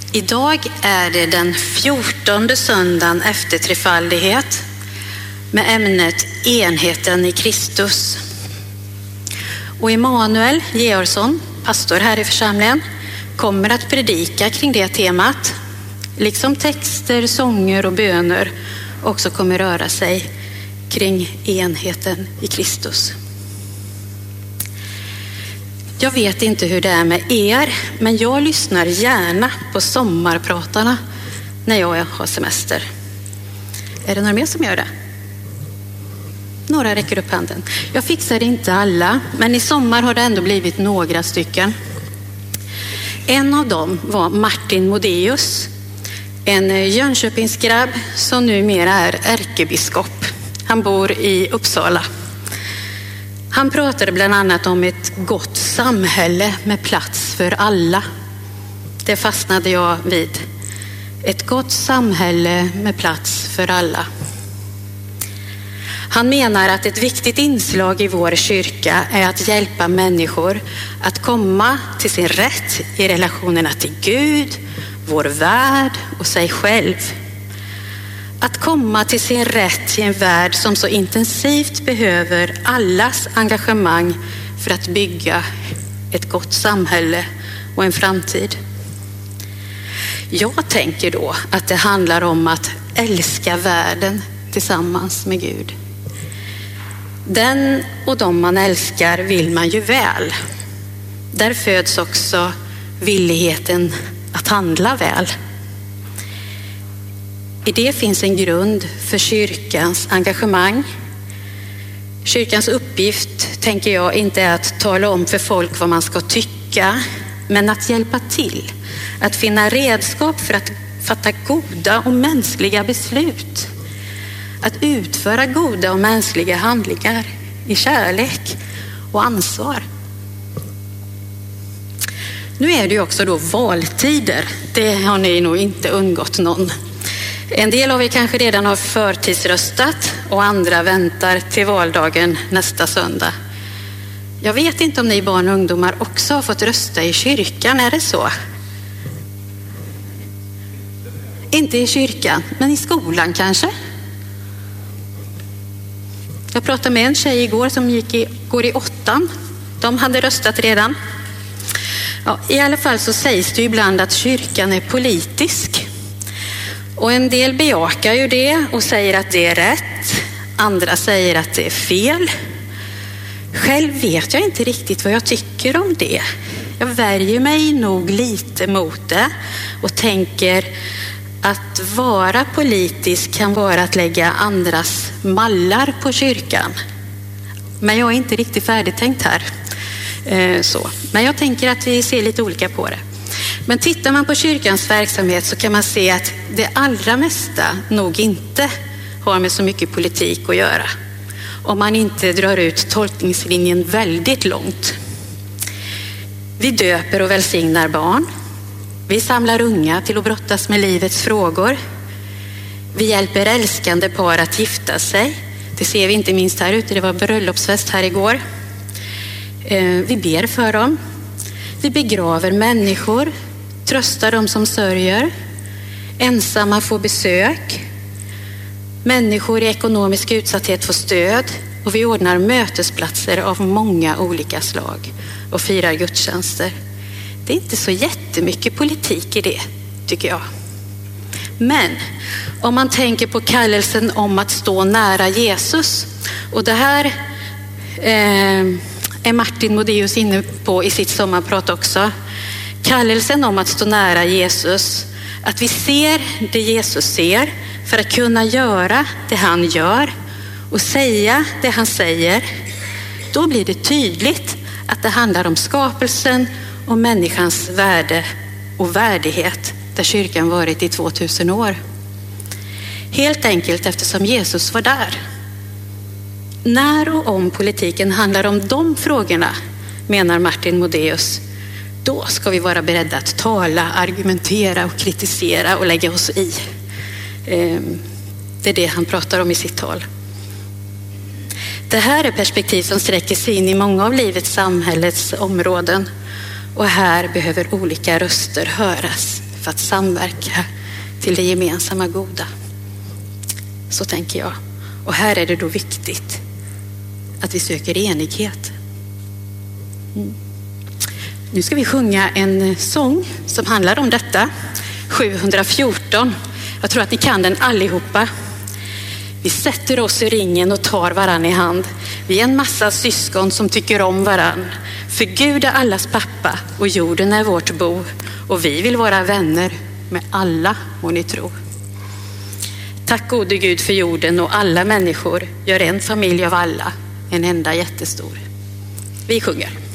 Idag är det den 14:e söndagen efter trefaldighet med ämnet enheten i Kristus. Och Emanuel Georgsson, pastor här i församlingen, kommer att predika kring det temat. Liksom texter, sånger och böner också kommer röra sig kring enheten i Kristus. Jag vet inte hur det är med er, men jag lyssnar gärna på sommarpratarna när jag har semester. Är det några mer som gör det? Några räcker upp handen. Jag fixar inte alla, men i sommar har det ändå blivit några stycken. En av dem var Martin Modéus, en Jönköpingsgrabb som numera är ärkebiskop. Han bor i Uppsala. Han pratade bland annat om ett gott samhälle med plats för alla. Det fastnade jag vid. Ett gott samhälle med plats för alla. Han menar att ett viktigt inslag i vår kyrka är att hjälpa människor att komma till sin rätt i relationerna till Gud, vår värld och sig själv. Att komma till sin rätt i en värld som så intensivt behöver allas engagemang för att bygga ett gott samhälle och en framtid. Jag tänker då att det handlar om att älska världen tillsammans med Gud. Den och de man älskar vill man ju väl. Där föds också villigheten att handla väl. I det finns en grund för kyrkans engagemang. Kyrkans uppgift, tänker jag, inte är att tala om för folk vad man ska tycka, men att hjälpa till. Att finna redskap för att fatta goda och mänskliga beslut. Att utföra goda och mänskliga handlingar i kärlek och ansvar. Nu är det ju också då valtider. Det har ni nog inte undgått någon. En del av er kanske redan har förtidsröstat och andra väntar till valdagen nästa söndag. Jag vet inte om ni barn och ungdomar också har fått rösta i kyrkan, är det så? Inte i kyrkan, men i skolan kanske? Jag pratade med en tjej igår som går i 8:an. De hade röstat redan. Ja, i alla fall så sägs det ibland att kyrkan är politisk. Och en del bejakar ju det och säger att det är rätt. Andra säger att det är fel. Själv vet jag inte riktigt vad jag tycker om det. Jag värjer mig nog lite mot det och tänker att vara politisk kan vara att lägga andras mallar på kyrkan. Men jag är inte riktigt färdigtänkt här. Men jag tänker att vi ser lite olika på det. Men tittar man på kyrkans verksamhet så kan man se att det allra mesta nog inte har med så mycket politik att göra. Om man inte drar ut tolkningslinjen väldigt långt. Vi döper och välsignar barn. Vi samlar unga till att brottas med livets frågor. Vi hjälper älskande par att gifta sig. Det ser vi inte minst här ute. Det var bröllopsfest här igår. Vi ber för dem. Vi begraver människor. Tröstar dem som sörjer. Ensamma får besök. Människor i ekonomisk utsatthet får stöd. Och vi ordnar mötesplatser av många olika slag. Och firar gudstjänster. Det är inte så jättemycket politik i det, tycker jag. Men om man tänker på kallelsen om att stå nära Jesus. Och det här är Martin Modéus inne på i sitt sommarprat också. Kallelsen om att stå nära Jesus. Att vi ser det Jesus ser för att kunna göra det han gör och säga det han säger. Då blir det tydligt att det handlar om skapelsen och människans värde och värdighet där kyrkan varit i 2000 år. Helt enkelt eftersom Jesus var där. När och om politiken handlar om de frågorna, menar Martin Modéus, då ska vi vara beredda att tala, argumentera och kritisera och lägga oss i. Det är det han pratar om i sitt tal. Det här är perspektiv som sträcker sig in i många av livets samhällets områden. Och här behöver olika röster höras för att samverka till det gemensamma goda. Så tänker jag. Och här är det då viktigt att vi söker enighet. Nu ska vi sjunga en sång som handlar om detta. 714. Jag tror att ni kan den allihopa. Vi sätter oss i ringen och tar varann i hand. Vi är en massa syskon som tycker om varann. För Gud är allas pappa och jorden är vårt bo. Och vi vill vara vänner med alla, må ni tro. Tack gode Gud för jorden och alla människor. Gör en familj av alla, en enda jättestor. Vi sjunger.